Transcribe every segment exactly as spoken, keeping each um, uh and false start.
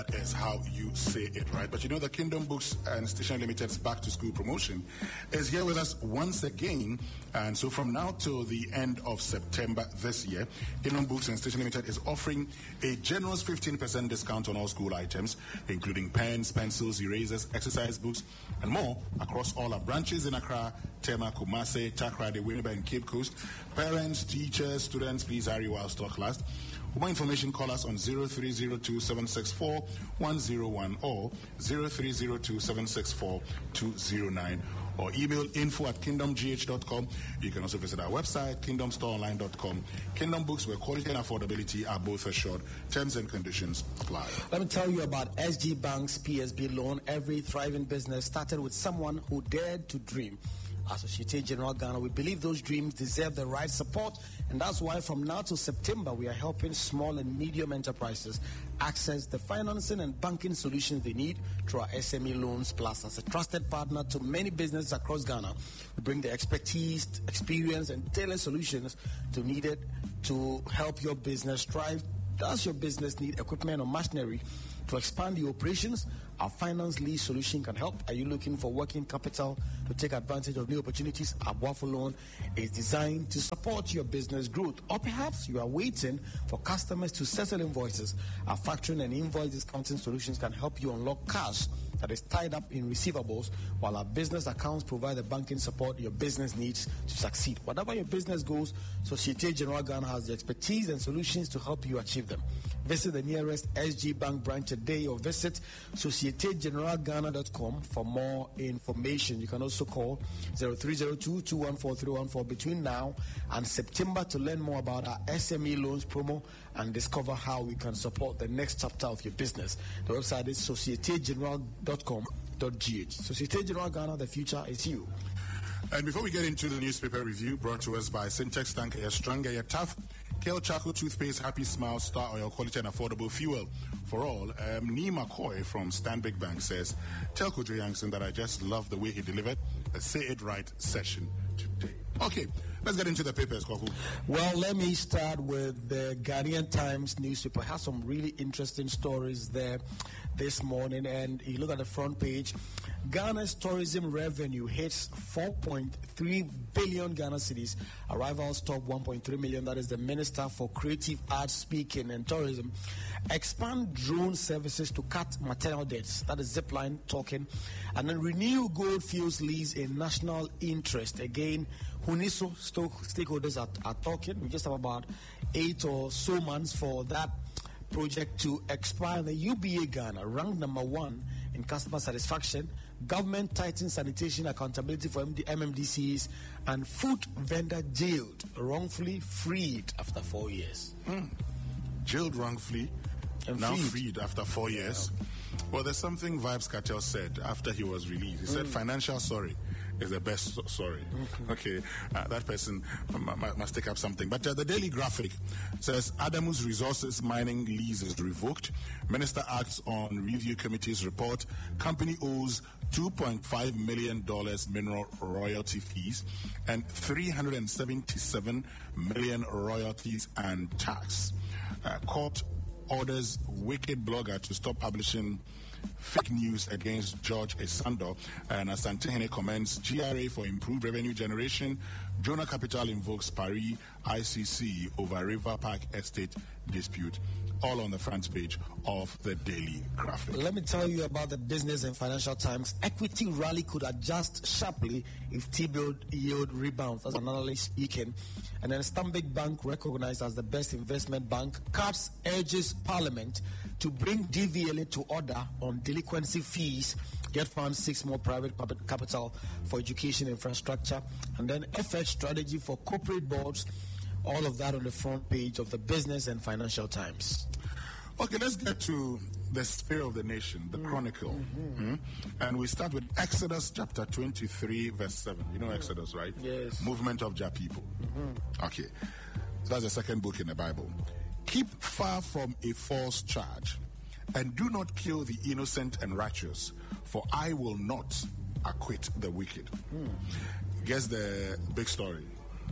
is how you say it, right? But you know, the Kingdom Books and Stationery Limited's back to school promotion is here with us once again. And so from now till the end of September this year, Kingdom Books and Stationery Limited is offering a generous fifteen percent discount on all school items, including pens, pencils, erasers, exercise books, and more across all our branches in Accra, Tema, Kumasi, Takrady, Winneba, and Cape Coast. Parents, teachers, students, please hurry while stock lasts. For more information, call us on zero three zero two seven six four one zero one or zero three zero two seven six four two zero nine or email info at kingdom g h dot com. You can also visit our website, kingdom store online dot com. Kingdom Books, where quality and affordability are both assured. Terms and conditions apply. Let me tell you about S G Bank's P S B loan. Every thriving business started with someone who dared to dream. As Societe Generale Ghana, we believe those dreams deserve the right support, and that's why from now to September, we are helping small and medium enterprises access the financing and banking solutions they need through our S M E Loans Plus. As a trusted partner to many businesses across Ghana, we bring the expertise, experience, and tailored solutions to needed to help your business thrive. Does your business need equipment or machinery to expand your operations? Our finance lease solution can help. Are you looking for working capital to take advantage of new opportunities? Our Waffle Loan is designed to support your business growth. Or perhaps you are waiting for customers to settle invoices. Our factoring and invoice discounting solutions can help you unlock cash that is tied up in receivables, while our business accounts provide the banking support your business needs to succeed. Whatever your business goes, Societe Generale Ghana has the expertise and solutions to help you achieve them. Visit the nearest S G Bank branch today or visit societe generale ghana dot com for more information. You can also call zero three zero two two one four three one four between now and September to learn more about our S M E loans promo and discover how we can support the next chapter of your business. The website is societe generale dot com dot g h. Societe Generale Ghana, the future is you. And before we get into the newspaper review brought to us by Syntex Tank, you're stronger, you're tough. Kale Charcoal Toothpaste, Happy Smile, Star Oil, quality and affordable fuel for all. Um, Nee McCoy from Stanbic Bank says, tell Kojo Yankson that I just love the way he delivered the Say It Right session today. Okay, let's get into the papers, Kwaku. Well, let me start with the Ghanaian Times newspaper. It has some really interesting stories there this morning, and you look at the front page. Ghana's tourism revenue hits four point three billion Ghana cedis. Arrivals top one point three million. That is the Minister for Creative Arts, Speaking and Tourism. Expand drone services to cut maternal deaths. That is Zipline talking. And then renew Goldfields lease in national interest. Again, Huniso stakeholders are, are talking. We just have about eight or so months for that project to expire. The U B A Ghana ranked number one in customer satisfaction. Government tightens sanitation accountability for M M D Cs, and food vendor jailed, wrongfully freed after four years. Mm. Jailed wrongfully, and now freed. freed after four yeah. years. Well, there's something Vibes Cartel said after he was released. He mm. said, financial sorry is the best so- sorry. Mm-hmm. Okay, uh, that person m- m- must take up something. But uh, the Daily Graphic says, Adamus Resources mining lease is revoked. Minister acts on review committee's report. Company owes two point five million dollars mineral royalty fees and three hundred seventy-seven million dollars royalties and tax. Uh, court orders Wicked blogger to stop publishing fake news against George Esando. And Asante comments G R A for improved revenue generation. Jonah Capital invokes Paris I C C over River Park Estate dispute. All on the front page of the Daily Graphic. Let me tell you about the Business and Financial Times. Equity rally could adjust sharply if T-bill yield rebounds. That's an analyst speaking. And then Stanbic Bank, recognized as the best investment bank, cuts urges Parliament to bring D V L A to order on delinquency fees. Get funds six more private capital for education infrastructure. And then F X strategy for corporate boards. All of that on the front page of the Business and Financial Times. Okay, let's get to the spirit of the nation, the mm. Chronicle. Mm-hmm. Mm? And we start with Exodus chapter twenty-three, verse seven. You know mm. Exodus, right? Yes. Movement of Jah people. Mm-hmm. Okay. So that's the second book in the Bible. Keep far from a false charge, and do not kill the innocent and righteous, for I will not acquit the wicked. Mm. Guess the big story.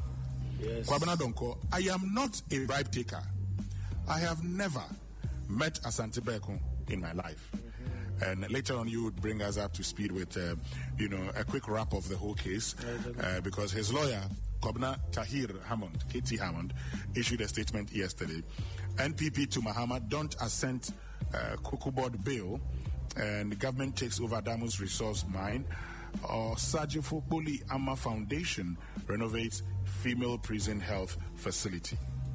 Yes. Kwabena Donko, I am not a bribe taker. I have never met Asante Beko in my life. And later on, you would bring us up to speed with, uh, you know, a quick wrap of the whole case, uh, because his lawyer, Kobna Tahir Hammond, K T Hammond, issued a statement yesterday. N P P to Mahama don't assent uh, Cocoa Board bill, and the government takes over Damus Resource Mine, or Sajifo Poli Amma Foundation renovates female prison health facility.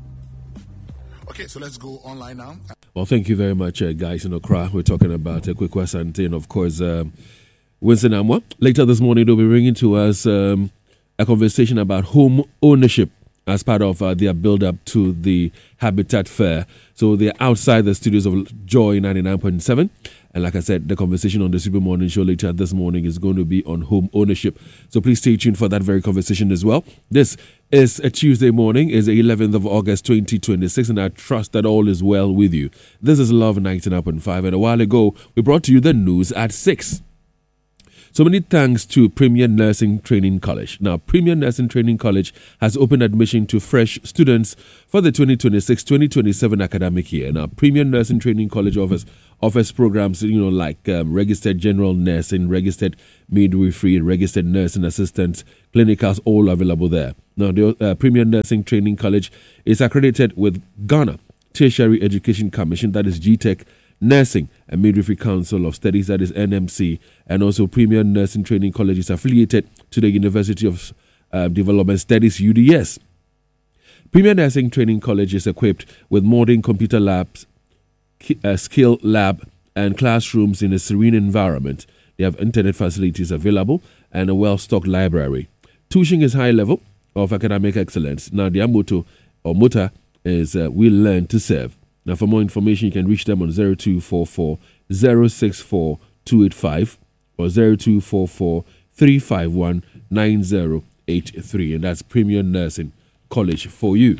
Okay, so let's go online now. Well, thank you very much, uh, guys in Accra. We're talking about uh, Kwekwa Asante and, of course, um, Winston Amwa. Later this morning, they'll be bringing to us um, a conversation about home ownership as part of uh, their build-up to the Habitat Fair. So they're outside the studios of Joy ninety-nine point seven. And like I said, the conversation on the Super Morning Show later this morning is going to be on home ownership. So please stay tuned for that very conversation as well. This is a Tuesday morning, is the eleventh of August twenty twenty-six, and I trust that all is well with you. This is Love ninety-nine point five, and a while ago, we brought to you the news at six. So many thanks to Premier Nursing Training College. Now, Premier Nursing Training College has opened admission to fresh students for the twenty twenty-six twenty twenty-seven academic year. Now, Premier Nursing Training College offers offers programs, you know, like um, registered general nursing, registered midwifery, registered nursing assistants, clinicals, all available there. Now, the uh, Premier Nursing Training College is accredited with Ghana Tertiary Education Commission, that is G TEC, Nursing and Midwifery Council of Studies, that is N M C, and also Premier Nursing Training College is affiliated to the University of uh, Development Studies, U D S. Premier Nursing Training College is equipped with modern computer labs, a skill lab, and classrooms in a serene environment. They have internet facilities available and a well-stocked library. Tuition is high level of academic excellence. Now, their motto or motto is uh, we learn to serve. Now, for more information, you can reach them on zero two four four, zero six four, two eight five or zero two four four, three five one, nine zero eight three. And that's Premier Nursing College for you.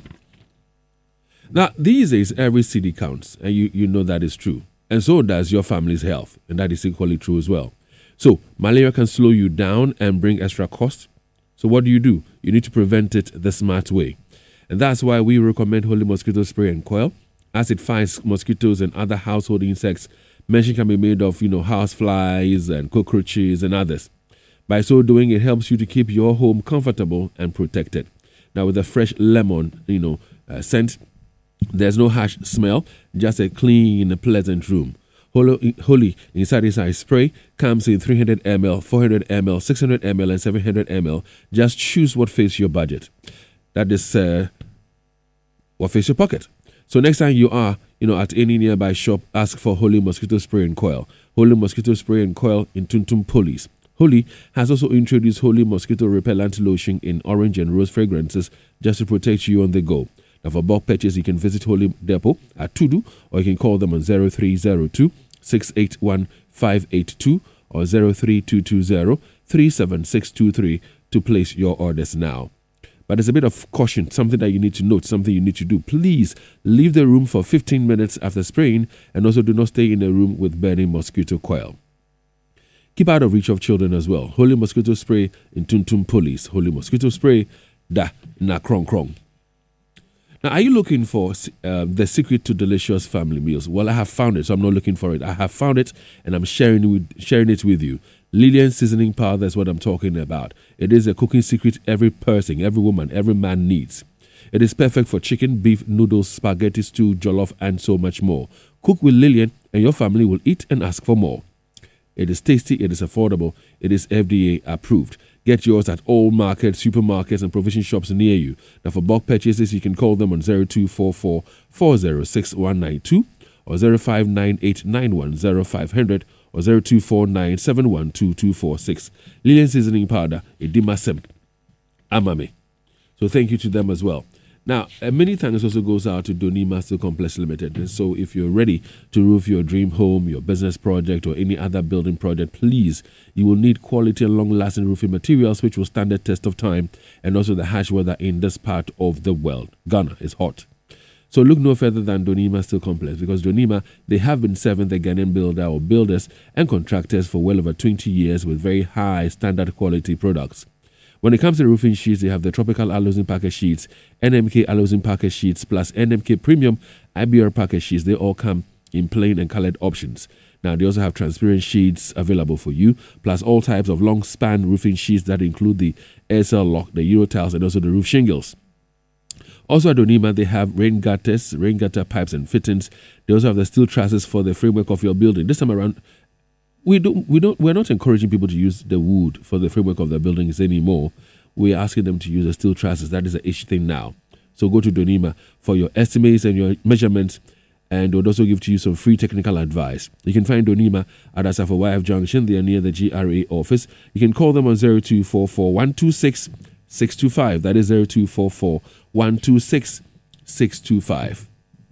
Now, these days, every city counts, and you, you know that is true. And so does your family's health, and that is equally true as well. So, malaria can slow you down and bring extra costs. So what do you do? You need to prevent it the smart way. And that's why we recommend Holy Mosquito Spray and Coil, as it fights mosquitoes and other household insects. Mention can be made of, you know, house flies and cockroaches and others. By so doing, it helps you to keep your home comfortable and protected. Now, with a fresh lemon, you know, uh, scent, there's no harsh smell, just a clean, pleasant room. Holy, Holy Insecticide Spray comes in three hundred milliliters, four hundred milliliters, six hundred milliliters, and seven hundred milliliters. Just choose what fits your budget. That is uh, what fits your pocket. So next time you are, you know, at any nearby shop, ask for Holy Mosquito Spray and Coil. Holy Mosquito Spray and Coil in Tuntum Police. Holy has also introduced Holy Mosquito Repellent Lotion in orange and rose fragrances just to protect you on the go. Now, for bulk purchase, you can visit Holy Depot at Tudu, or you can call them on zero three zero two, six eight one, five eight two or zero three two two zero, three seven six two three to place your orders now. But there's a bit of caution, something that you need to note, something you need to do. Please leave the room for fifteen minutes after spraying, and also do not stay in a room with burning mosquito coil. Keep out of reach of children as well. Holy Mosquito Spray in Tuntum Police. Holy Mosquito Spray, da na krong krong. Now, are you looking for uh, the secret to delicious family meals? Well, I have found it, so I'm not looking for it. I have found it, and I'm sharing it with, sharing it with you. Lillian Seasoning Powder, that's what I'm talking about. It is a cooking secret every person, every woman, every man needs. It is perfect for chicken, beef, noodles, spaghetti, stew, jollof, and so much more. Cook with Lillian, and your family will eat and ask for more. It is tasty, it is affordable, it is F D A approved. Get yours at all markets, supermarkets, and provision shops near you. Now, for bulk purchases, you can call them on zero two four four, four zero six one nine two or zero five nine eight nine one zero five zero zero or zero two four nine seven one two two four six. Lillian Seasoning Powder, Edimasem, Amame. So thank you to them as well. Now, uh, many thanks also goes out to Donima Steel Complex Limited. And so if you're ready to roof your dream home, your business project, or any other building project, please, you will need quality and long-lasting roofing materials which will stand the test of time and also the harsh weather in this part of the world. Ghana is hot. So look no further than Donima Steel Complex, because Donima, they have been serving the Ghanaian builder or builders and contractors for well over twenty years with very high standard quality products. When it comes to roofing sheets, they have the Tropical Alloysing Package Sheets, N M K Alloysing Package Sheets, plus N M K Premium I B R Package Sheets. They all come in plain and colored options. Now, they also have transparent sheets available for you, plus all types of long span roofing sheets that include the aircell lock, the Euro tiles, and also the roof shingles. Also at Donima, they have rain gutters, rain gutter pipes and fittings. They also have the steel trusses for the framework of your building. This time around, we don't, we don't, we're not encouraging people to use the wood for the framework of their buildings anymore. We're asking them to use the steel trusses. That is the issue thing now. So go to Donima for your estimates and your measurements, and they'll also give to you some free technical advice. You can find Donima at Asafo Y F Junction. They are near the G R A office. You can call them on zero two four four, one two six, six two five. That is zero two four four, one two six, six two five.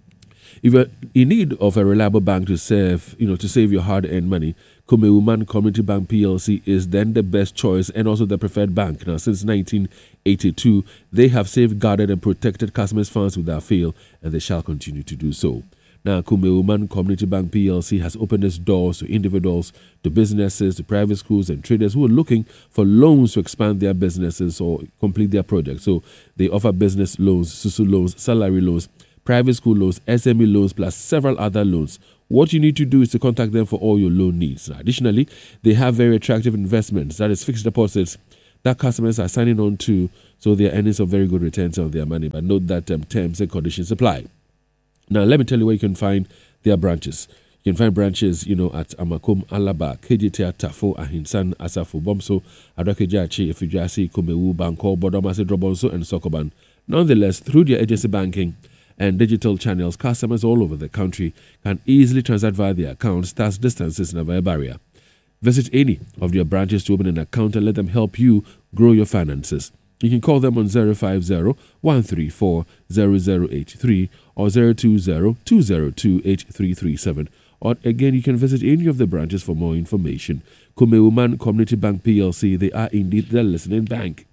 If you're in need of a reliable bank to save, you know, to save your hard-earned money, Kumeuman Community Bank P L C is then the best choice and also the preferred bank. Now, since nineteen eighty-two, they have safeguarded and protected customers' funds without fail, and they shall continue to do so. Now, Kumeuman Community Bank P L C has opened its doors to individuals, to businesses, to private schools and traders who are looking for loans to expand their businesses or complete their projects. So they offer business loans, Susu loans, salary loans, private school loans, S M E loans, plus several other loans. What you need to do is to contact them for all your loan needs. Now, additionally, they have very attractive investments, that is fixed deposits, that customers are signing on to, so they are earning some very good returns on their money. But note that um, terms and conditions apply. Now, let me tell you where you can find their branches. You can find branches, you know, at Amakum, Alaba, K G T, Tafo, Ahinsan, Asafo, Bomso, Adokejachi, Ifujasi, Kumewu, Banko, Bodomasi, Drobonso, and Sokoban. Nonetheless, through their agency banking and digital channels, customers all over the country can easily transact via their accounts, thus distances never a barrier. Visit any of their branches to open an account and let them help you grow your finances. You can call them on zero five zero, one three four, zero zero eight three or zero two zero, two zero two, eight three three seven. Or again, you can visit any of the branches for more information. Kumeuman Community Bank P L C, they are indeed the listening bank.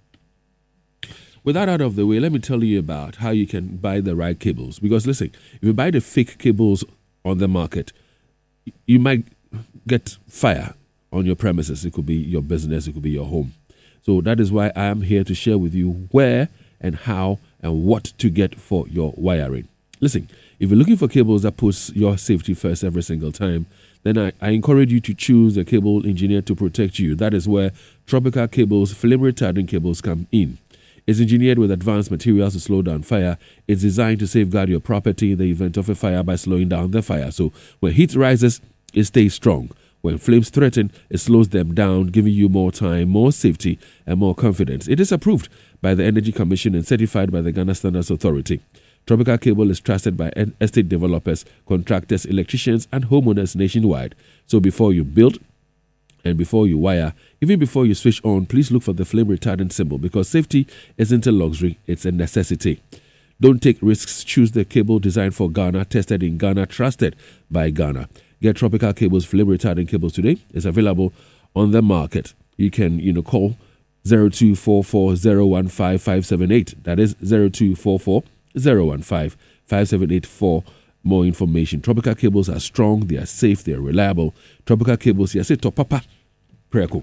With that out of the way, let me tell you about how you can buy the right cables. Because listen, if you buy the fake cables on the market, you might get fire on your premises. It could be your business, it could be your home. So that is why I am here to share with you where and how and what to get for your wiring. Listen, if you're looking for cables that puts your safety first every single time, then I, I encourage you to choose a cable engineer to protect you. That is where Tropical Cables flame retardant cables come in. It's engineered with advanced materials to slow down fire. It's designed to safeguard your property in the event of a fire by slowing down the fire. So when heat rises, it stays strong. When flames threaten, it slows them down, giving you more time, more safety, and more confidence. It is approved by the Energy Commission and certified by the Ghana Standards Authority. Tropical Cable is trusted by estate developers, contractors, electricians, and homeowners nationwide. So before you build and before you wire, even before you switch on, please look for the flame retardant symbol, because safety isn't a luxury, it's a necessity. Don't take risks. Choose the cable designed for Ghana, tested in Ghana, trusted by Ghana. Get Tropical Cables flame retardant cables today. It's available on the market. You can, you know, call zero two four four, zero one five, five seven eight. That is zero two four four, zero one five, five seven eight for more information. Tropical Cables are strong, they are safe, they are reliable. Tropical Cables, yes, it's top papa. Preko.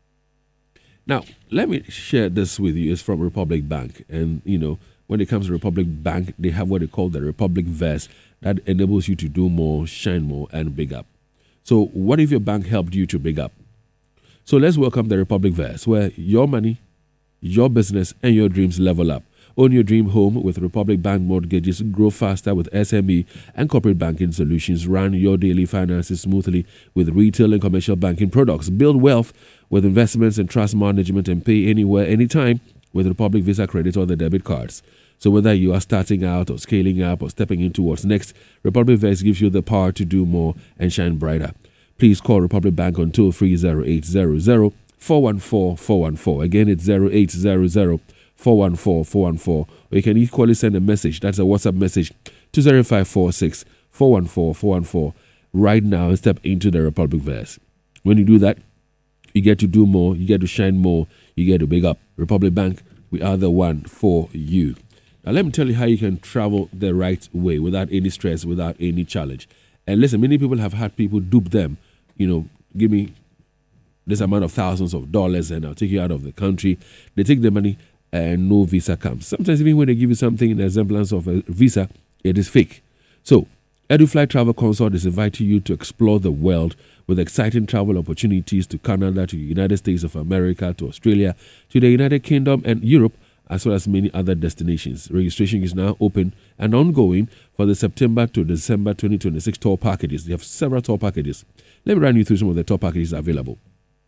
Now, let me share this with you. It's from Republic Bank. And, you know, when it comes to Republic Bank, they have what they call the Republic Verse that enables you to do more, shine more, and big up. So what if your bank helped you to big up? So let's welcome the Republic Verse, where your money, your business, and your dreams level up. Own your dream home with Republic Bank mortgages. Grow faster with S M E and corporate banking solutions. Run your daily finances smoothly with retail and commercial banking products. Build wealth with investments and trust management, and pay anywhere, anytime with Republic Visa credit or the debit cards. So whether you are starting out or scaling up or stepping into what's next, Republic Verse gives you the power to do more and shine brighter. Please call Republic Bank on toll free zero eight zero zero, four one four, four one four. Again, it's zero eight zero zero, four one four, four one four. Or you can equally send a message, that's a WhatsApp message, to zero five four six, four one four, four one four right now and step into the Republic Verse. When you do that, you get to do more, you get to shine more, you get to big up. Republic Bank, we are the one for you. Now, let me tell you how you can travel the right way without any stress, without any challenge. And listen, many people have had people dupe them, you know, give me this amount of thousands of dollars and I'll take you out of the country. They take the money and no visa comes. Sometimes even when they give you something in the semblance of a visa, it is fake. So EduFly Travel Consult is inviting you to explore the world with exciting travel opportunities to Canada, to the United States of America, to Australia, to the United Kingdom and Europe, as well as many other destinations. Registration is now open and ongoing for the September to December twenty twenty-six tour packages. They have several tour packages. Let me run you through some of the tour packages available.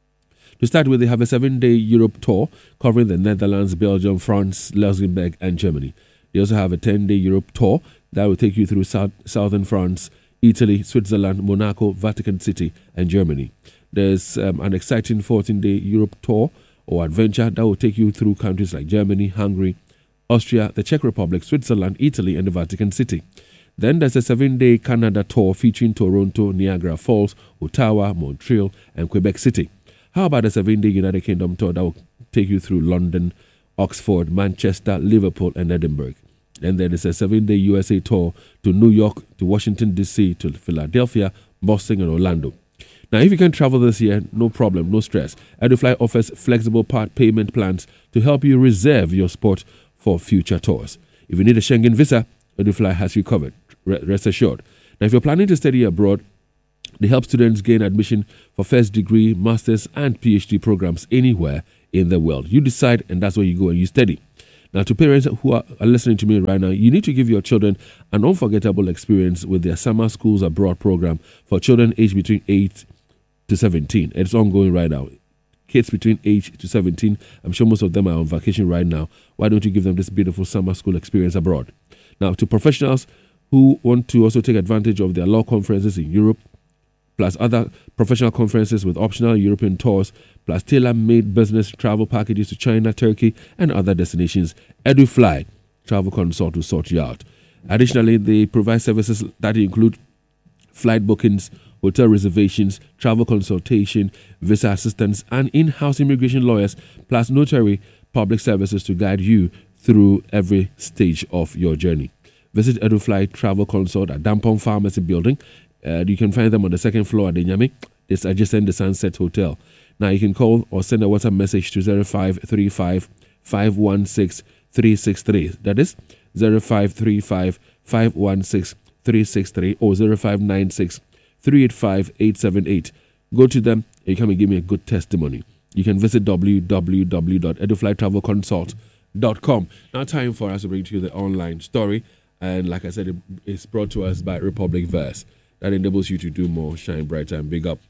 To start with, they have a seven-day Europe tour covering the Netherlands, Belgium, France, Luxembourg, and Germany. They also have a ten-day Europe tour that will take you through south, southern France, Italy, Switzerland, Monaco, Vatican City, and Germany. There's um, an exciting fourteen-day Europe tour or adventure that will take you through countries like Germany, Hungary, Austria, the Czech Republic, Switzerland, Italy, and the Vatican City. Then there's a seven-day Canada tour featuring Toronto, Niagara Falls, Ottawa, Montreal, and Quebec City. How about a seven-day United Kingdom tour that will take you through London, Oxford, Manchester, Liverpool, and Edinburgh? And then there's a seven-day U S A tour to New York, to Washington, D C, to Philadelphia, Boston, and Orlando. Now, if you can travel this year, no problem, no stress. EduFly offers flexible part payment plans to help you reserve your spot for future tours. If you need a Schengen visa, EduFly has you covered. Rest assured. Now, if you're planning to study abroad, they help students gain admission for first degree, master's, and PhD programs anywhere in the world. You decide, and that's where you go and you study. Now, to parents who are, are listening to me right now, you need to give your children an unforgettable experience with their Summer Schools Abroad program for children aged between eight to seventeen. It's ongoing right now. Kids between eight to seventeen, I'm sure most of them are on vacation right now. Why don't you give them this beautiful summer school experience abroad? Now, to professionals who want to also take advantage of their law conferences in Europe, plus other professional conferences with optional European tours, plus tailor-made business travel packages to China, Turkey, and other destinations, EduFly Travel Consult will sort you out. Additionally, they provide services that include flight bookings, hotel reservations, travel consultation, visa assistance, and in-house immigration lawyers, plus notary public services to guide you through every stage of your journey. Visit EduFly Travel Consult at Dampong Pharmacy Building. Uh, you can find them on the second floor at the Nyame. It's adjacent the Sunset Hotel. Now, you can call or send a WhatsApp message to zero five three five, five one six, three six three. That is zero five three five, five one six, three six three or zero five nine six, three eight five, eight seven eight. Go to them and you come and give me a good testimony. You can visit w w w dot edufly travel consult dot com. Now, time for us to bring to you the online story. And like I said, it, it's brought to us by Republic Verse. That enables you to do more, shine brighter, and big up.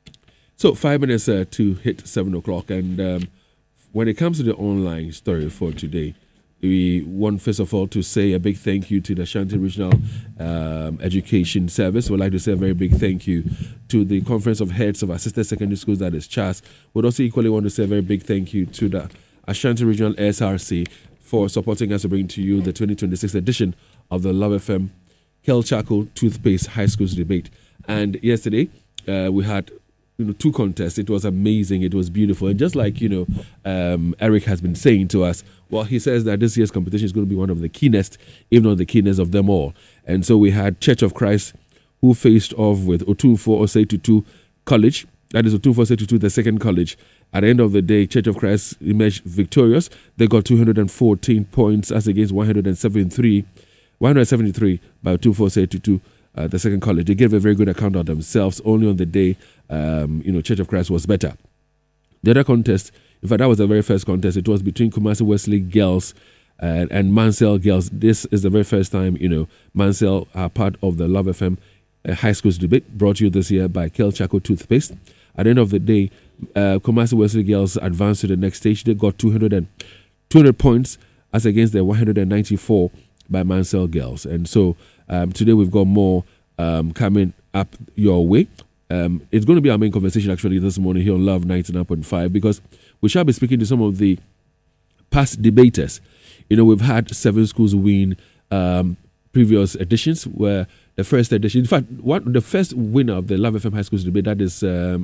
So, five minutes uh, to hit seven o'clock. And um, when it comes to the online story for today, we want, first of all, to say a big thank you to the Ashanti Regional um, Education Service. We'd like to say a very big thank you to the Conference of Heads of Assisted Secondary Schools, that is C H A S. We'd also equally want to say a very big thank you to the Ashanti Regional S R C for supporting us to bring to you the twenty twenty-six edition of the Love F M Kel-Charcoal Toothpaste High Schools Debate. And yesterday, uh, we had you know two contests. It was amazing. It was beautiful. And just like, you know, um, Eric has been saying to us, well, he says that this year's competition is going to be one of the keenest, if not the keenest of them all. And so we had Church of Christ, who faced off with Otumfuo Osei Tutu College. That is Otumfuo Osei Tutu, the second college. At the end of the day, Church of Christ emerged victorious. They got two hundred fourteen points as against one hundred seventy-three, one hundred seventy-three by Otumfuo Osei Tutu, uh, the second college. They gave a very good account of themselves. Only on the day, um, you know, Church of Christ was better. The other contest, in fact, that was the very first contest. It was between Kumasi Wesley girls and, and Mansell girls. This is the very first time, you know, Mansell are part of the Love F M uh, High Schools Debate, brought to you this year by Kel-Charcoal Toothpaste. At the end of the day, uh, Kumasi Wesley girls advanced to the next stage. They got two hundred, two hundred points as against the one hundred ninety-four by Mansell girls. And so um, today we've got more um, coming up your way. Um, it's going to be our main conversation actually this morning here on Love ninety-nine point five, because we shall be speaking to some of the past debaters. You know, we've had seven schools win um, previous editions, where the first edition, in fact, one, the first winner of the Love F M High Schools Debate, that is um,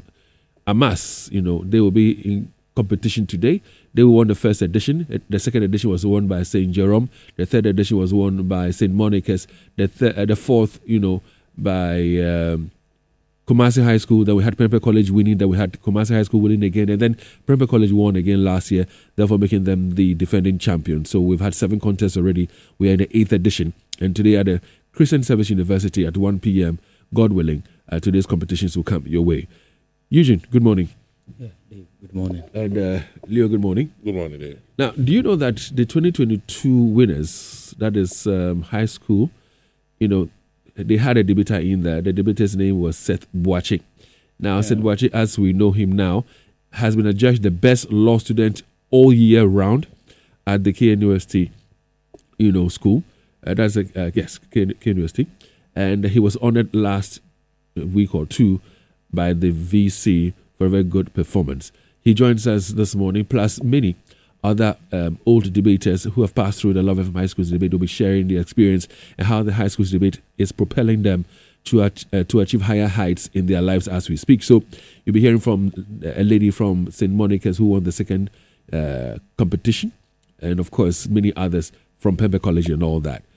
Amas, you know, they will be in competition today. They won the first edition. The second edition was won by Saint Jerome. The third edition was won by Saint Monica's. The, th- uh, the fourth, you know, by um, Kumasi High School. Then we had Prempeh College winning. Then we had Kumasi High School winning again. And then Prempeh College won again last year, therefore making them the defending champion. So we've had seven contests already. We are in the eighth edition. And today are the Christian Service University at one p.m. God willing, uh, today's competitions will come your way. Eugene, good morning. Yeah, Dave, good morning. And uh, Leo, good morning. Good morning, Dave. Now, do you know that the twenty twenty-two winners, that is um, high school, you know, they had a debater in there. The debater's name was Seth Boachi. Now, yeah. Seth Boachi, as we know him now, has been adjudged the best law student all year round at the K N U S T, you know, school. Uh, that's a, uh, yes, K N U S T. And he was honored last week or two by the V C for a very good performance. He joins us this morning, plus many other um, old debaters who have passed through the Love F M High School's debate will be sharing their experience and how the high school's debate is propelling them to uh, to achieve higher heights in their lives as we speak. So you'll be hearing from a lady from Saint Monica's who won the second uh, competition, and of course many others from Pembe College and all that.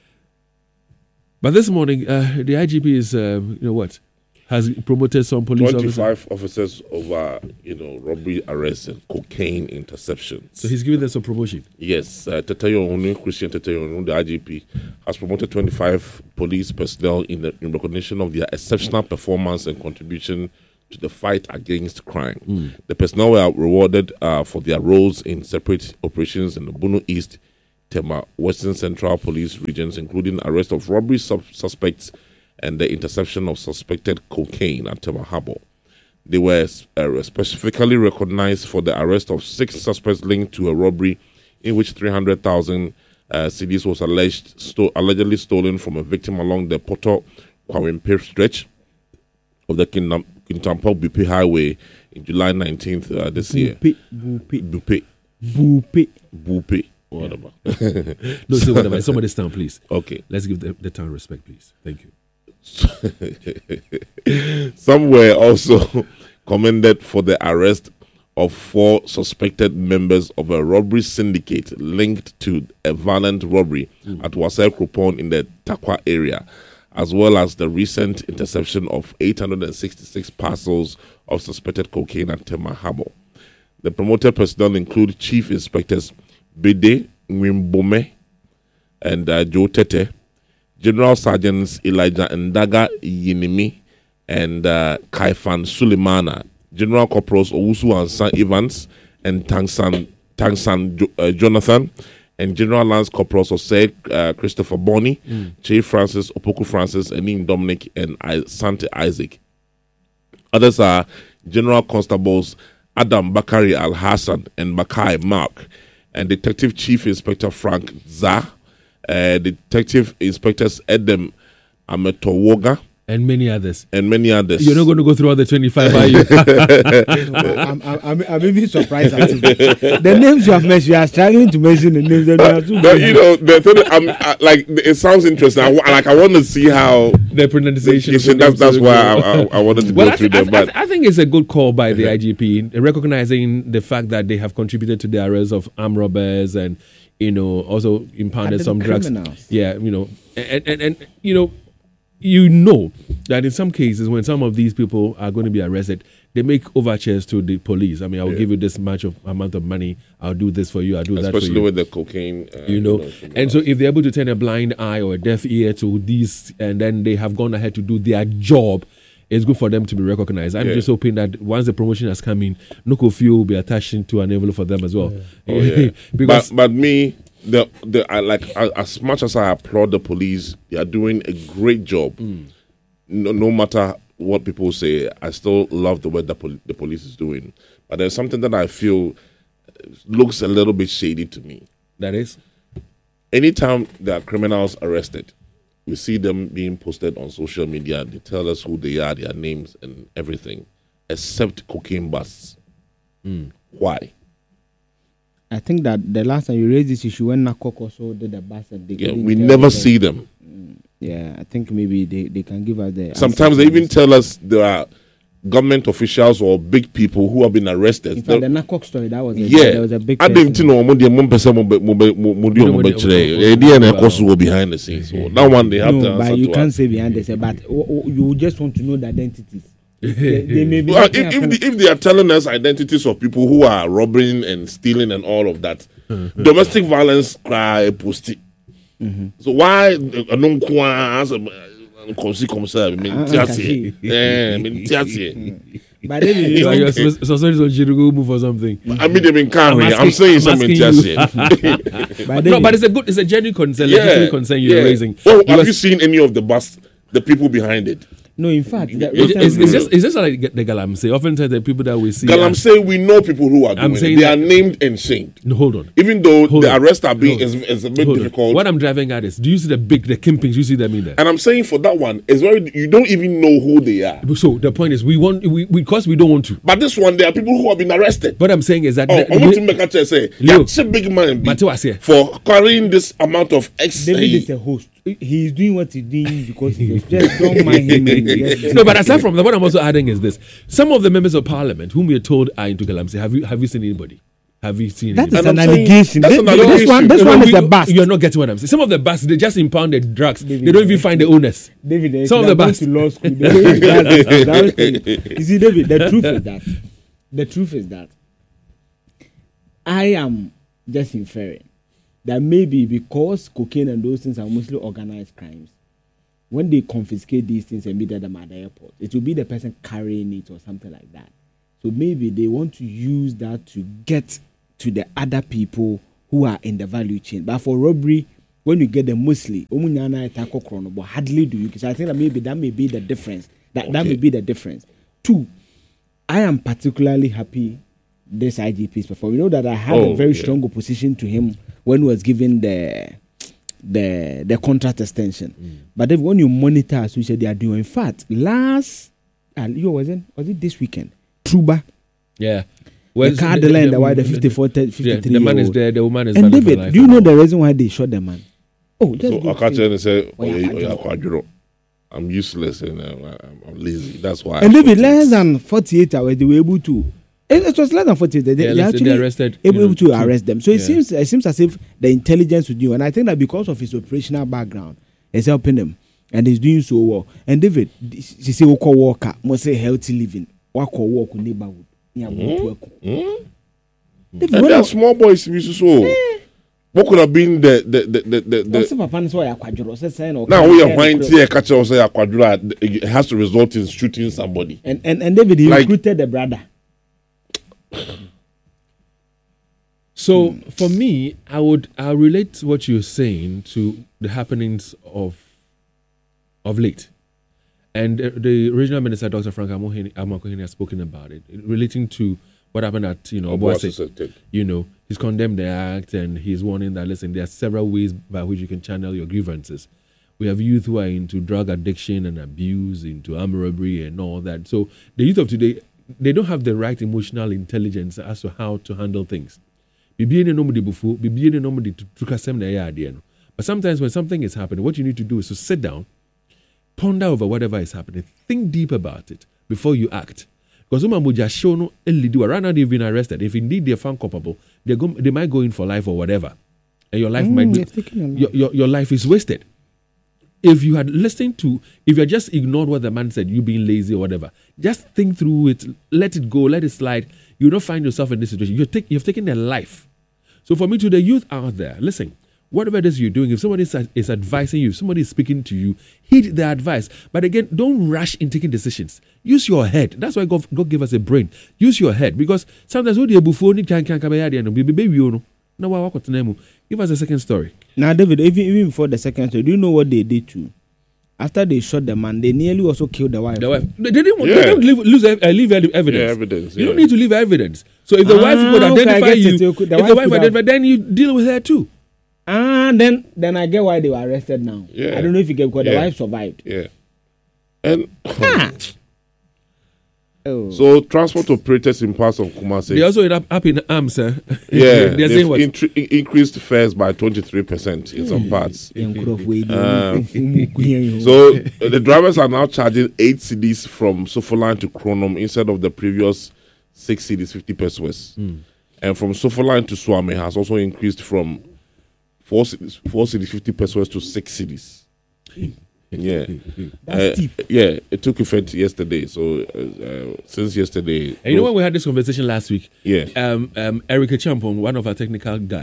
But this morning, uh, the I G P is, uh, you know what, has promoted some police twenty-five officers. officers over, you know, robbery arrests and cocaine interceptions. So he's giving them some promotion. Yes, uh, Teteyo Onu, Christian Teteyo Onu, the I G P, has promoted twenty-five police personnel in, the, in recognition of their exceptional performance and contribution to the fight against crime. Mm. The personnel were rewarded uh, for their roles in separate operations in the Bono East, Tema, Western Central Police regions, including arrest of robbery sub- suspects and the interception of suspected cocaine at Tema Harbour. They were uh, specifically recognized for the arrest of six suspects linked to a robbery in which three hundred thousand uh, C Ds was alleged sto- allegedly stolen from a victim along the Poto Kwawempe stretch of the Kintampo Bupe Highway in July nineteenth uh, this year. Bupe. Bupe. Bupe. Bupe. Bupe. Whatever. No, say whatever. Somebody's town, please. Okay. Let's give the, the town respect, please. Thank you. Some were also commended for the arrest of four suspected members of a robbery syndicate linked to a violent robbery mm. at Wasai Kropon in the Takwa area, as well as the recent interception of eight hundred sixty-six parcels of suspected cocaine at Tema Harbour. The promoted personnel include Chief Inspectors Bede Nwimbome and uh, Joe Tete, General Sergeants Elijah Ndaga Yinimi and uh, Kaifan Sulemana, General Corporals Owusu Ansan Evans and Tangsan Tangsan jo- uh, Jonathan, and General Lance Corporals Osei uh, Christopher Bonney, mm. Che Francis, Opoku Francis, Enin Dominic, and I- Sante Isaac. Others are General Constables Adam Bakari Al Hassan and Makai Mark, and Detective Chief Inspector Frank Za, uh, Detective Inspectors Edem Ametowoga, and many others. And many others. You're not going to go through all the twenty-five, are you? no, I'm, I'm, I'm even surprised at you. The names you have mentioned, you are struggling to mention the names. That but, too but you know, the thing, I'm, I, like, it sounds interesting. I, like, I want to see how the pronunciation. The, that's that's why I, I, I wanted to well, go I through th- them. I, th- but I think it's a good call by the I G P, recognizing the fact that they have contributed to the arrest of armed robbers and, you know, also impounded some criminals. drugs. Yeah, you know, and, and, and you know. You know that in some cases, when some of these people are going to be arrested, they make overtures to the police. I mean, I'll yeah. give you this much of amount of money. I'll do this for you. I'll do Especially that for you. Especially with the cocaine. Uh, you know, and so if they're able to turn a blind eye or a deaf ear to these, and then they have gone ahead to do their job, it's good for them to be recognized. I'm yeah. just hoping that once the promotion has come in, Nuko Few will be attached to an envelope for them as well. Yeah. Oh, yeah. because but, but me... The the I like I, as much as I applaud the police, they are doing a great job. Mm. No, no matter what people say, I still love the work that pol- the police is doing. But there's something that I feel looks a little bit shady to me. That is, anytime there are criminals arrested, we see them being posted on social media. They tell us who they are, their names, and everything, except cocaine busts. Mm. Why? I think that the last time you raised this issue when Nakok also did the bus and they yeah, we never see them. Yeah, I think maybe they, they can give us the. Sometimes they even tell us there are government officials or big people who have been arrested. In fact, the Nakok story that was a, yeah, there was a big. I didn't know one person behind the scenes. So that one they have no, to answer but you to can't us. say behind the scenes. But you just want to know the identities. they, they may be well, if, if, the, if they are telling us identities of people who are robbing and stealing and all of that, mm-hmm. domestic violence cry posty. Mm-hmm. So why a non as a consi comsa mentiasi? Eh, mentiasi. But David, So you're so so sorry to Chirugu move or something. I mean, they've been carrying. I'm I'm, asking- saying I'm something asking mentiasi. but No, David, but it's a good, it's a genuine concern, legitimate concern you're raising. Oh, have Because you seen any of the bus? The people behind it. no, in fact, the it- it's, recent- it's just, it's just like the Galamsey. Oftentimes, the people that we see. Galam are- say we know people who are doing I'm it. saying They that- are named and shamed. No, hold on. Even though Hold the on. arrest are being Hold is, is a bit Hold on. difficult. What I'm driving at is, do you see the big, the kingpins? You see them in there. And I'm saying for that one, it's very you don't even know who they are. So the point is, we want, we because we don't want to. But this one, there are people who have been arrested. What I'm saying is that Oh, the- I want we- to make a say Leo. that's a big man be Matthew was here. for carrying this amount of ex. David is a host. He's doing what he's doing because he's just don't mind him. and just- no, but aside from that, what I'm also adding is this: some of the members of parliament whom we are told are into Galamsey, have you have you seen anybody? Have you seen That is anybody? And an I'm saying- allegation. that's This, an this allegation. one, this No, one no, is we- a bust. You're not getting what I'm saying. Some of the busts, they just impounded drugs. David, they don't even find the owners. David, they Some of should the have gone bust. to law school. They don't grasp this. That was the- You see, David, the truth is that the truth is that I am just inferring that maybe because cocaine and those things are mostly organized crimes, when they confiscate these things and meet them at the airport, it will be the person carrying it or something like that. So maybe they want to use that to get to the other people who are in the value chain. But for robbery, when you get them mostly, but hardly do you. So I think that maybe that may be the difference. That that Okay. may be the difference. Two, I am particularly happy this I G P's perform. You know that I had Oh, a very yeah. strong opposition to him when he was given the the the contract extension. But then when you monitor, as we said, they are doing. In fact, last uh, you was it was it this weekend? Truba, Yeah. the car the line, the why the fifty-four, fifty-three. Yeah, the man is there, the woman is And valid for David, life. do you know the reason why they shot the man? Oh, just So go I catch straight. and say, Oh, yeah, oh, yeah, Kwadwo. oh, yeah, Kwadwo. I'm useless and uh, I'm, I'm lazy. That's why. And I David, shot less it. than forty-eight hours, they were able to. It, it was less than forty-eight. They, Yeah, they listen, actually they arrested, able you know, to two. arrest them. So it Yeah. seems it seems as if the intelligence would do, and I think that because of his operational background, it's helping him, and he's doing so well. And David, she say, "Woko walker, must say healthy living, wako walk neighborhood." Yeah, Mm. David, And when there I- are small boys to be so. What could have been the the the the, the, the Ɔsɛ papa no sɛ ɔyɛ akwadworɔ, ɔsɛ sɛn na ɔka now we are ɛyɛ whining nokorɛ. here catch us say Akwadwo, it has to result in shooting somebody. And and and David, he Like- recruited the brother. So for me, I would I relate what you're saying to the happenings of of late, and uh, the regional minister, Doctor Frank Amohene Amakohene, has spoken about it, relating to what happened at you know Obuasi. Obuasi. You know, he's condemned the act and he's warning that listen, there are several ways by which you can channel your grievances. We have youth who are into drug addiction and abuse, into armed robbery and all that. So the youth of today, they don't have the right emotional intelligence as to how to handle things. Bibie ne nom de bufu, bibie ne nom de tukasem na ya ade no. But sometimes when something is happening, what you need to do is to sit down, ponder over whatever is happening, think deep about it before you act. Because Uma Muja show no elidu. Right now they've been arrested. If indeed they're found culpable, they go, they might go in for life or whatever, and your life Mm, might be they've taken a lot. your, your your life is wasted. If you had listened to, if you had just ignored what the man said, you being lazy or whatever, just think through it, let it go, let it slide. You'll not find yourself in this situation. You're take, you've taken a life. So for me, to the youth out there, listen, whatever it is you're doing, if somebody is, is advising you, if somebody is speaking to you, heed their advice. But again, don't rush in taking decisions. Use your head. That's why God, God gave us a brain. Use your head. Because sometimes when you're before, you can't come here. Now, what give us a second story. Now, David, even, even before the second story, do you know what they did too? After they shot the man, they nearly also killed the wife. The wife. They didn't want, Yeah. they don't leave, lose, uh, leave evidence. Yeah, evidence, You don't yeah. need to leave evidence. So if the Ah, wife could okay, I identify get you, it. The if wife the wife could have- identify, then you deal with her too. Ah, then then I get why they were arrested now. Yeah. I don't know if you get because the Yeah. wife survived. Yeah. And Oh. so transport operators in parts of Kumasi. They also end up, up in arms. Eh? Yeah, they're they've saying what? intri- in- increased fares by twenty-three percent in some parts. Young Croft way. Um, So So uh, the drivers are now charging eight C Ds from Sofoline to Chronom instead of the previous six C Ds, fifty pesos. And from Sofoline to Swami has also increased from four C Ds, four C Ds, fifty pesos to six C Ds. Yeah, That's Uh, steep. yeah. It took effect yesterday. So uh, uh, since yesterday, And you know when we had this conversation last week, yeah, um, um, Erica Champon, one of our technical guys,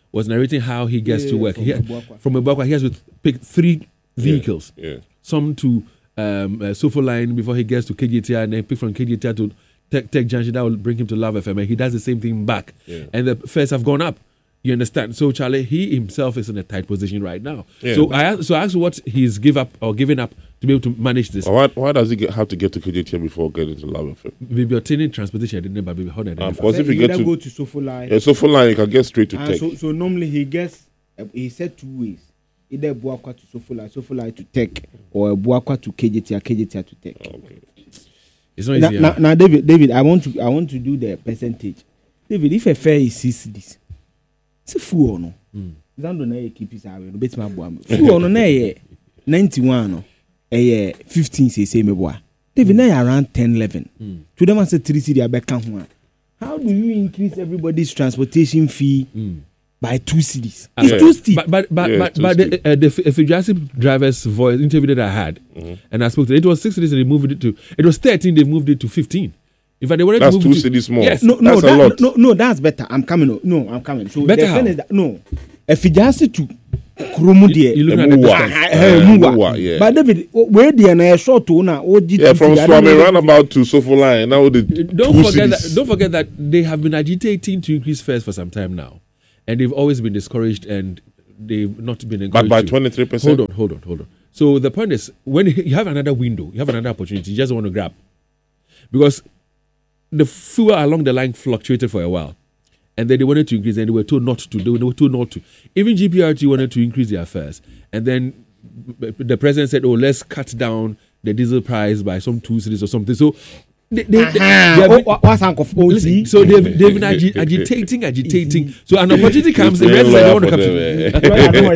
was narrating how he gets Yeah, to work. from He, Abuakwa. from Abuakwa, he has to pick three vehicles. Yeah. Some to um, uh, Sofo Line before he gets to K G T R, and then pick from K G T R to Tech, Tech Junction. That will bring him to Love F M, and he does the same thing back. Yeah. And the fares have gone up. You understand? So Charlie, he himself is in a tight position right now. Yeah. So I asked, so I asked what he's give up or given up to be able to manage this. Why, why does he get, have to get to K G T R before getting to Love F M? Maybe obtaining transportation, I didn't know, but maybe how did I Of identify? course, if you He get either to go to Sofo Line. yeah, so full line, you can get straight to And Tech. so, so normally he gets, uh, he said two ways. Either Buakwa to Sofo Line, Sofo Line to Tech, or Buakwa to K G T R, K G T R to Tech. Okay. It's not Now, easy. now, huh? now, David, David, I want to, I want to do the percentage. David, if a fare is six this, it's a full or no. Zando na ye keep his away. No bet my boy. Full or no na ye ninety-one no. Eh fifteen say say me boy. David na ye around ten, eleven. To them I say three city abeka ho. How do you increase everybody's transportation fee by two cities? Ah, It's yeah. too steep. But but but Yeah, but, too but the, steep. uh, the F- Fujiasi driver's voice interview that I had, and I spoke to it, it was six cities and they moved it to it was thirteen. They moved it to fifteen. In fact, they wanted That's to move two it to, cities more. Yes, No, no, That's a that, lot. no, no, that's better. I'm coming. No, no, I'm coming. So Better the how? thing is that no, if you just to Kurumu You, you there, look at the Emuwa. distance. Ah, eh, Uh, Muwa. Muwa, yeah. But David, where the na short to na O G T Yeah, from I don't Swami know. roundabout to Sofo Line. Now the Don't two forget cities. that. Don't forget that they have been agitating to increase fares for some time now, and they've always been discouraged and they've not been encouraged. But by to. twenty-three percent. Hold on, hold on, hold on. So the point is, when you have another window, you have another opportunity, you just want to grab, because the fuel along the line fluctuated for a while, and then they wanted to increase, and they were told not to. They were told not to. Even G P R T wanted to increase their fares, and then the president said, "Oh, let's cut down the diesel price by some two cities or something." So they, they, they, they have been- Oh, what's Uncle O listen, T? so they've, they've been agi- agitating, agitating. So an opportunity comes, the It's rest very they want to loyal come for to. them,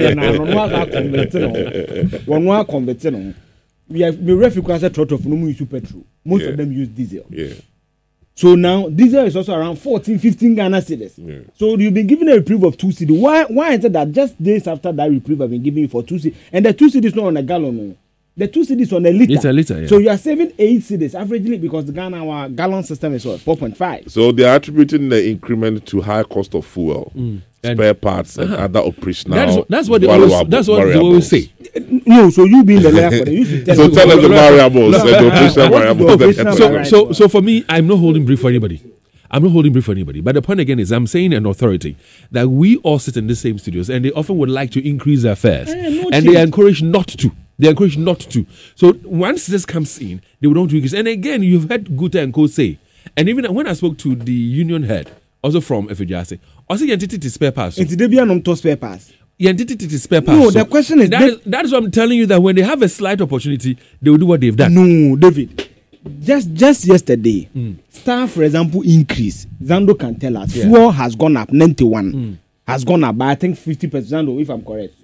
One more converting. We have we refuge as trot of no use petrol. Most Yeah. of them use diesel. Yeah. So now diesel is also around fourteen, fifteen Ghana cedis. Yeah. So you've been given a reprieve of two cedis. Why why is it that just days after that reprieve I've been giving you for two cedis? And the two cedis not on a gallon. No. The two cedis on a liter. It's a liter, yeah. So you are saving eight cedis averagely because the Ghana our gallon system is what four point five. So they are attributing the increment to high cost of fuel, And- spare parts, and other operational. That's, that's what they valuable always. That's what they variables. always say. No, so you being the lawyer for them, you should tell So us tell us what- the variables, and the operational What is the variables. operational So, variables? so, so for me, I'm not holding brief for anybody. I'm not holding brief for anybody. But the point again is, I'm saying an authority that we all sit in the same studios, and they often would like to increase their fares, Eh, no and change. they are encouraged not to. They are encouraged not to. So once this comes in, they will not increase. And again, you've heard Guta and Co say, and even when I spoke to the union head, also from Efijase, also the entity is spare parts. It's the Debian on to spare pass. The entity is spare parts. No, the question is that, they- is that is what I'm telling you, that when they have a slight opportunity, they will do what they've done. No, David. Just just yesterday, Star, for example, increase. Zando can tell us Yeah. fuel has gone up. ninety-one has gone up by I think fifty percent. Zando, if I'm correct.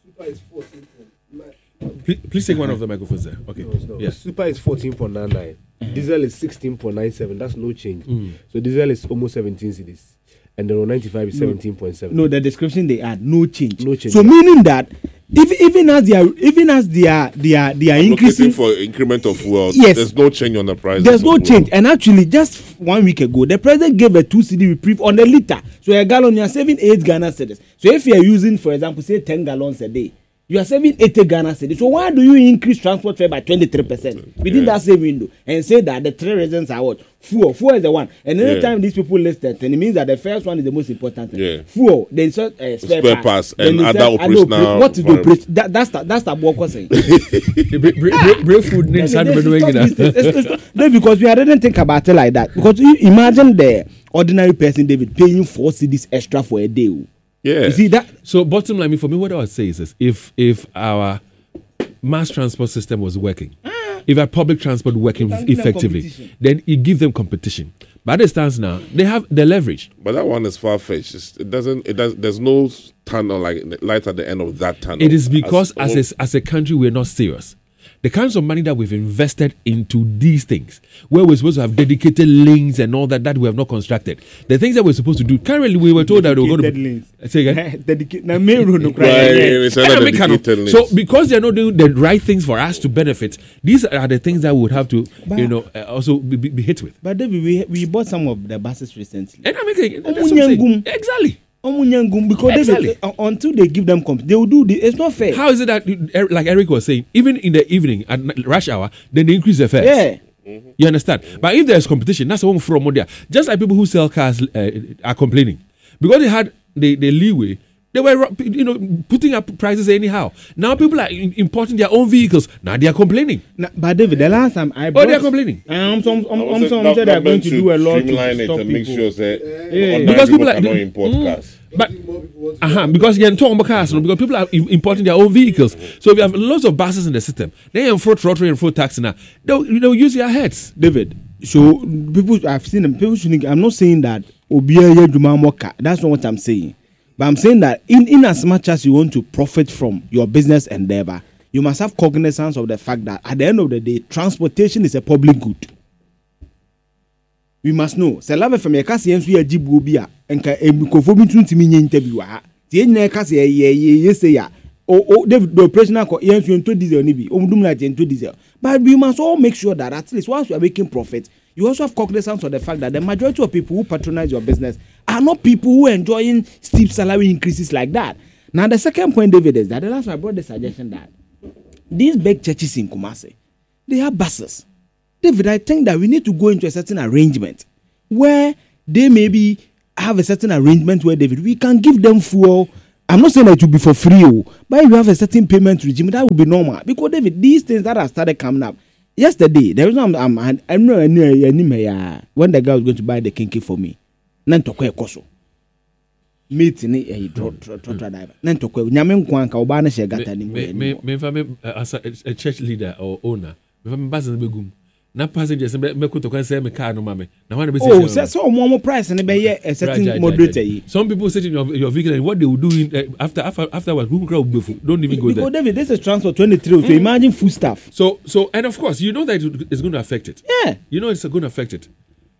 Please, please take one of the microphones there. Okay. No, Yes. Super is fourteen point nine nine. Diesel is sixteen point nine seven. That's no change. So diesel is almost seventeen cedis. And the Euro ninety-five is seventeen point seven. No, the description they add no change. No change. So meaning that if, even as they are even as they are they are they are Increasing increasing, for increment of fuel. Yes. There's no change on the price. there's no change. And actually, just one week ago, the president gave a two C D reprieve on a liter. So a gallon you are saving eight Ghana cedis. So if you are using, for example, say ten gallons a day, you are saving eighty Ghana cedis. So why do you increase transport fare by twenty-three percent within Yeah. that same window and say that the three reasons are what? Fuel. Fuel is the one. And anytime Yeah. these people list it, then it means that the first one is the most important. thing. Yeah. Fuel, then so, uh, spare, Spare parts, parts then and they other said, operational oper- What is the variables. operation? That, that's the, that's the Bwakwa saying. Brave food names Then had they been doing stop it. this- it's- it's- No, because we didn't think about it like that. Because you imagine the ordinary person, David, paying four cedis extra for a day. oh. Yeah. You see that? So bottom line, for me, what I would say is this: if if our mass transport system was working, if our public transport working You can give them effectively, competition. then you give them competition. But as it stands now, they have the leverage. But that one is far fetched. It's- It doesn't. It does. There's no tunnel like light at the end of that tunnel. It is because As- as a, as a country, we're not serious. The kinds of money that we've invested into these things, where we're supposed to have dedicated lanes and all that, that we have not constructed. The things that we're supposed to do. Currently, we were told that we were going Dedicated to. lanes. Say again. Dedicate- na main road no cry. Right, Yeah. it's And another I make an- dedicated so lanes. because they're not doing the right things for us to benefit, these are the things that we would have to, But- you know, uh, also be, be, be hit with. But David, we, we bought some of the buses recently. And I'm making Oh, that's what I'm saying. Nyangum. Exactly. Because exactly. they, uh, until they give them comp, they will do the, it's not fair. How is it that, like Eric was saying, even in the evening at rush hour, then they increase the fares? Yeah. Mm-hmm. You understand? Mm-hmm. But if there's competition, that's the one from there. Just like people who sell cars uh, are complaining. Because they had the, the leeway, they were, you know, putting up prices anyhow. Now people are importing their own vehicles. Now they are complaining. Now, but David, the last time I brought, oh, they are complaining. Um, some, um, um, some said they are going to do a lot to streamline stop it and people. make sure that yeah. yeah. because people, people are cannot import mm, cars. But uh-huh, because you're talking about cars, because people are importing their own vehicles. So if you have lots of buses in the system, they enforce rotary and tax now. They'll, they'll use your heads. David, so people, I've seen them. People should. I'm not saying that Obiya Jumamoka. That's not what I'm saying. But I'm saying that in, in as much as you want to profit from your business endeavor, you must have cognizance of the fact that at the end of the day, transportation is a public good. We must know. Se lave from your kasi yensu ya jibu bia enka emikofo bi tuntimi nye interview ha. Tie nyina kasi ye ye ye say ya. O o the operational yensu into diesel ni bi. O mudum na into diesel. But we must all make sure that at least once you are making profit, you also have cognizance of the fact that the majority of people who patronize your business are not people who are enjoying steep salary increases like that. Now, the second point, David, is that the last time I brought the suggestion that these big churches in Kumasi, they have buses. David, I think that we need to go into a certain arrangement where they maybe have a certain arrangement where, David, we can give them fuel. I'm not saying that it will be for free, but if you have a certain payment regime, that will be normal. Because, David, these things that have started coming up, yesterday, there was no, I'm, I'm, I'm not when the guy was going to buy the kinky for me. Nantokwe koso. Meet ni a driver. Nantokwe. Nyamen kwanka obana she gata ni me me me me as a church leader or owner. Me me bass be gum. Na passengers me me kuto kan say me car no mame. Na one be say oh, so so more price and be a certain moderator. Some people sit in your, your vehicle and what they will do in, uh, after after afterwards who crowd be don't even go because there. Because David, this is transport twenty-three. Mm. So imagine food stuff. So so and of course you know that it's going to affect it. Yeah. You know it's going to affect it.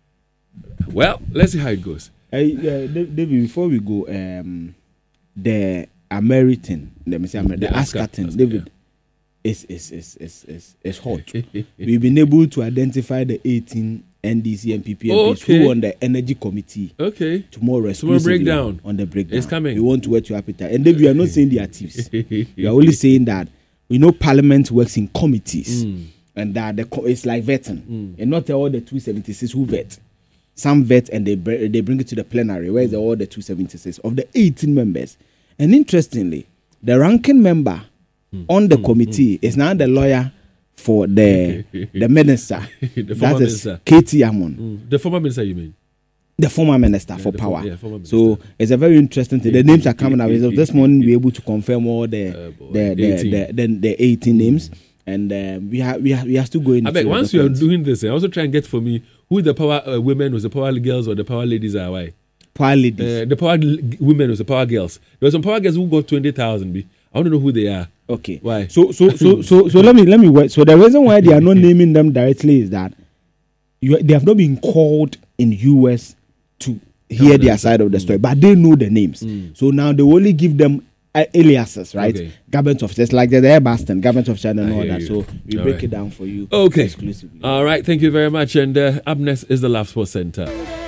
Well, let's see how it goes. Uh, uh, David, before we go, um, the American, let me say, Amer- the, the Askerton, David, yeah. is, is, is, is, is, is hot. We've been able to identify the eighteen N D C and P P M Ps okay. who on the energy committee. Okay. Tomorrow, tomorrow breakdown. On the breakdown. It's coming. We want to whet your appetite. And then we are not saying they are thieves. We are only saying that we know Parliament works in committees. Mm. And that the co- it's like vetting. Mm. And not all the two seventy-six who vet. Some vet and they br- they bring it to the plenary, where is all the two seventy-six of the eighteen members. And interestingly, the ranking member mm. on the mm. committee mm. is now the lawyer for the the minister. the that former is minister. Katie Amon. Mm. The former minister, you mean? The former minister yeah, for power. Former, yeah, former minister. So it's a very interesting thing. The names are coming out. This morning we're able to confirm all the uh, the, the, the, the, the eighteen mm. names. And uh, we have we have we are still going. I bet once you are doing this, I also try and get for me who the power uh, women was the power girls or the power ladies are. Why? Power ladies. Uh, the power l- women was the power girls. There were some power girls who got twenty thousand. I want to know who they are. Okay. Why? So so so so so let me let me wait. So the reason why they are not naming them directly is that you they have not been called in U S to hear no, their side of the story, mm. but they know the names. Mm. So now they only give them Uh, aliases, right? Okay. Government officers, like the Air Boston, government officer, and all that. You. So we all break right. it down for you okay. exclusively. All right, thank you very much. And uh, up next is the Love Sports Center.